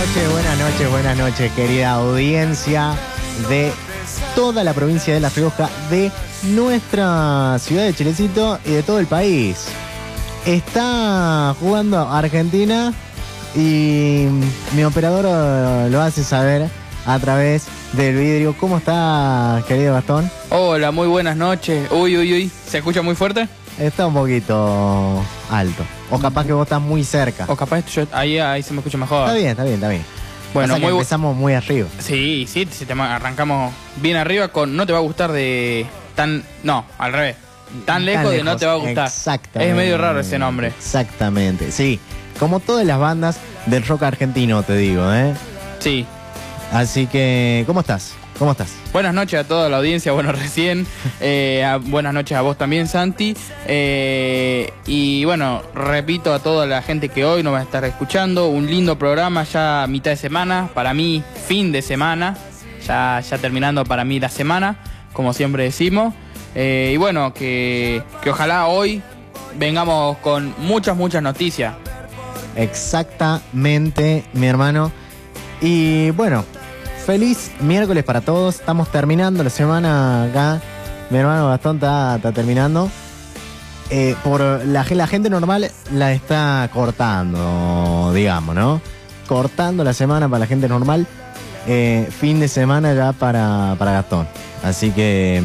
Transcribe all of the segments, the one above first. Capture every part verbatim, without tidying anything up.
noches, buenas noches, buenas noches, querida audiencia de toda la provincia de La Rioja, de nuestra ciudad de Chilecito y de todo el país. Está jugando Argentina y mi operador lo hace saber a través del vidrio. ¿Cómo está, querido Gastón? Hola, muy buenas noches. Uy, uy, uy, ¿se escucha muy fuerte? Está un poquito alto. O capaz que vos estás muy cerca. O capaz yo, ahí, ahí se me escucha mejor. Está bien, está bien, está bien. Bueno, Pasa que muy bu- empezamos muy arriba. Sí, sí, si te ma- arrancamos bien arriba con no te va a gustar de tan... No, al revés. Tan lejos, Tan de no te va a gustar. Exactamente. Es medio raro ese nombre. Exactamente, sí. Como todas las bandas del rock argentino, te digo, ¿eh? Sí. Así que, ¿cómo estás? ¿Cómo estás? Buenas noches a toda la audiencia, bueno, recién. Eh, a- buenas noches a vos también, Santi. Eh, y bueno, repito a toda la gente que hoy nos va a estar escuchando. Un lindo programa ya a mitad de semana. Para mí, fin de semana. Ya, ya terminando para mí la semana, como siempre decimos. Eh, y bueno, que, que ojalá hoy vengamos con muchas, muchas noticias. Exactamente, mi hermano. Y bueno, feliz miércoles para todos. Estamos terminando la semana acá. Mi hermano Gastón está, está terminando. Eh, por la, la gente normal la está cortando, digamos, ¿no? Cortando la semana para la gente normal. Eh, fin de semana ya para, para Gastón. Así que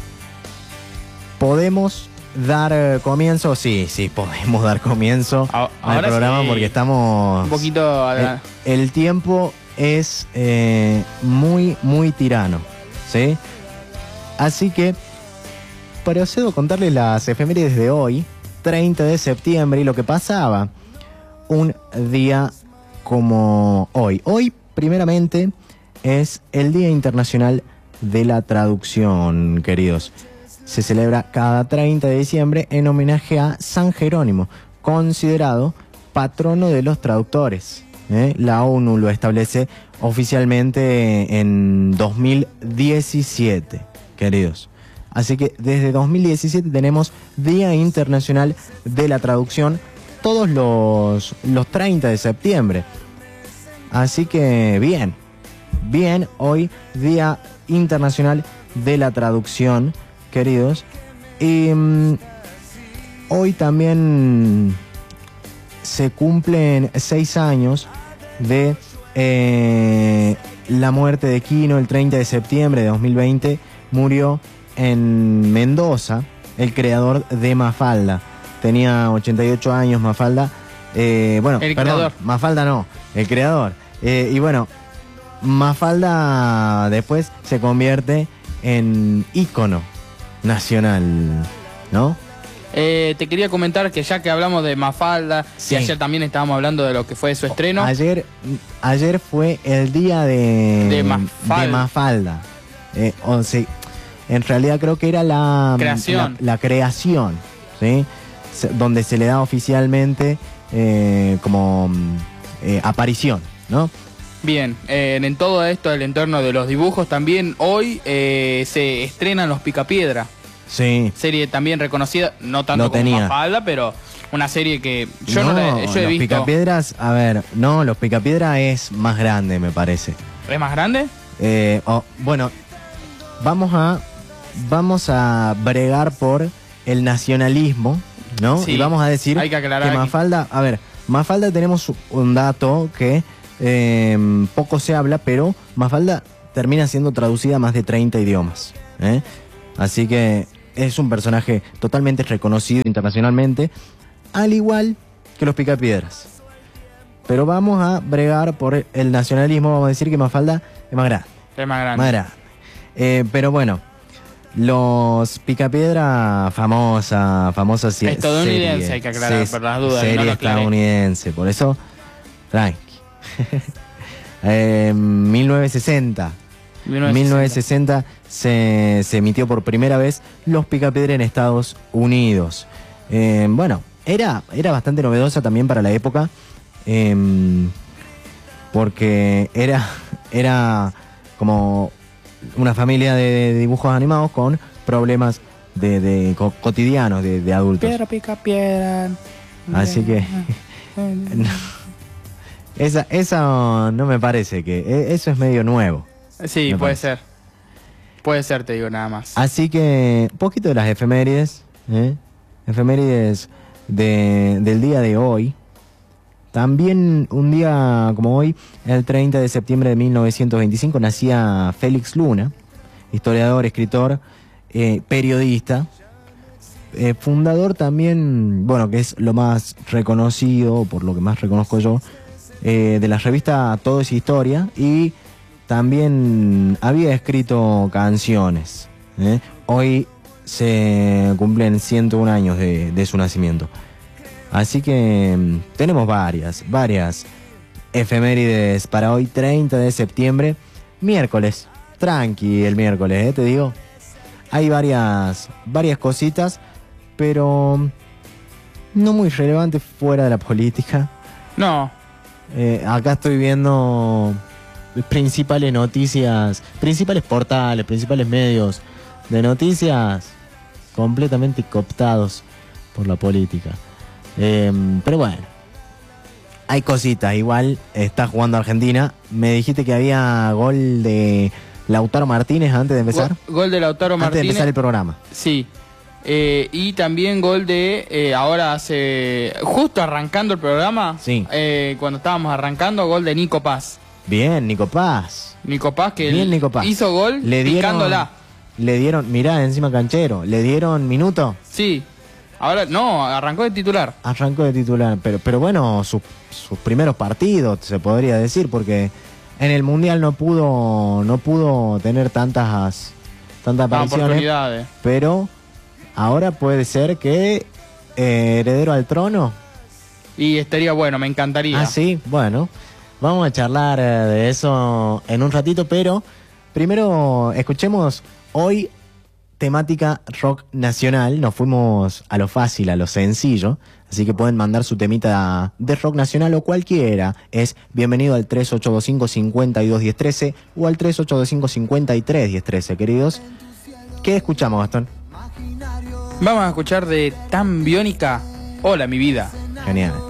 podemos dar eh, comienzo. Sí, sí, podemos dar comienzo A- al ahora programa sí. porque estamos... Un poquito... Eh, el tiempo es eh, muy, muy tirano, ¿sí? Así que procedo a contarles las efemérides de hoy, treinta de septiembre, y lo que pasaba un día como hoy. Hoy, primeramente, es el Día Internacional de la Traducción, queridos. Se celebra cada treinta de diciembre en homenaje a San Jerónimo, considerado patrono de los traductores. ¿eh? La ONU lo establece oficialmente en dos mil diecisiete, queridos. Así que desde dos mil diecisiete tenemos Día Internacional de la Traducción todos los, los treinta de septiembre. Así que bien, bien, hoy Día Internacional de la Traducción, queridos. Y um, hoy también se cumplen seis años de eh, la muerte de Quino. El treinta de septiembre de dos mil veinte murió en Mendoza el creador de Mafalda. Tenía ochenta y ocho años Mafalda. Eh, bueno, El perdón, creador. Mafalda no, el creador. Eh, y bueno, Mafalda después se convierte en ícono nacional, ¿no? Eh, te quería comentar que ya que hablamos de Mafalda, Sí. y ayer también estábamos hablando de lo que fue su estreno. Ayer, ayer fue el día de, De Mafalda. de Mafalda. Eh, o sea, en realidad creo que era la Creación. La, la creación, ¿sí? Se- donde se le da oficialmente eh, como eh, aparición, ¿no? Bien, eh, en todo esto, el entorno de los dibujos, también hoy eh, se estrenan Los Picapiedra. Sí. Serie también reconocida, no tanto Lo como tenía. Mafalda, pero una serie que yo no, la- yo he los visto. Picapiedras, a ver, no, los Picapiedra es más grande, me parece. ¿Es más grande? Eh, oh, bueno, vamos a vamos a bregar por el nacionalismo, ¿no? Sí, y vamos a decir hay que aclarar aquí. Mafalda, a ver, Mafalda tenemos un dato que eh, poco se habla, pero Mafalda termina siendo traducida a más de treinta idiomas, ¿eh? Así que es un personaje totalmente reconocido internacionalmente, al igual que los Picapiedras. Pero vamos a bregar por el nacionalismo, vamos a decir que Mafalda es más grande. Es más grande. Más grande. Eh, pero bueno, los Picapiedra, famosa, famosa sie- Estadounidense, serie. hay que aclarar, Sí, por las dudas, Serie no lo aclaré. estadounidense, por eso, tranqui. eh, mil novecientos sesenta. mil novecientos mil novecientos sesenta se, se emitió por primera vez Los Picapiedra en Estados Unidos. Eh, bueno, era, era bastante novedosa también para la época, eh, porque era, era como una familia de dibujos animados con problemas de, de co- cotidianos de, de adultos. Piedra pica piedra. Así que no. Esa, esa no me parece que... Eso es medio nuevo. Sí, me puede parece. ser. Puede ser, te digo nada más. Así que, un poquito de las efemérides, ¿eh? Efemérides de, del día de hoy. También un día como hoy, el treinta de septiembre de mil novecientos veinticinco, nacía Félix Luna, historiador, escritor, eh, periodista, eh, fundador también, bueno, que es lo más reconocido, por lo que más reconozco yo, eh, de la revista Todo es Historia, y también había escrito canciones. ¿eh? Hoy se cumplen ciento uno años de, de su nacimiento. Así que mmm, tenemos varias, varias efemérides para hoy, treinta de septiembre, miércoles. Tranqui el miércoles, ¿eh? Te digo. Hay varias, varias cositas, pero no muy relevantes fuera de la política. No. Eh, acá estoy viendo principales noticias, principales portales, principales medios de noticias completamente cooptados por la política. Eh, pero bueno, hay cositas. Igual está jugando Argentina. Me dijiste que había gol de Lautaro Martínez antes de empezar. Gol, gol de Lautaro antes Martínez. de empezar el programa. Sí. Eh, y también gol de, eh, ahora hace, justo arrancando el programa, sí. eh, cuando estábamos arrancando, gol de Nico Paz. Bien, Nico Paz. Nico Paz que Bien, Nico Paz. hizo gol le dieron, picándola. Le dieron, mirá, encima canchero, le dieron minuto. Sí, ahora no, arrancó de titular. Arrancó de titular, pero, pero bueno, sus, sus primeros partidos, se podría decir, porque en el Mundial no pudo, no pudo tener tantas, tantas apariciones. Oportunidades. Pero ahora puede ser que eh, heredero al trono. Y estaría bueno, me encantaría. Ah, sí, bueno. Vamos a charlar eh, de eso en un ratito, pero primero escuchemos hoy temática rock nacional. Nos fuimos a lo fácil, a lo sencillo. Así que pueden mandar su temita de rock nacional o cualquiera. Es bienvenido al tres ocho dos cinco, cinco dos uno cero uno tres o al tres ocho dos cinco, cinco tres uno cero uno tres, queridos. ¿Qué escuchamos, Gastón? Vamos a escuchar de Tan Biónica, Hola mi vida. Genial.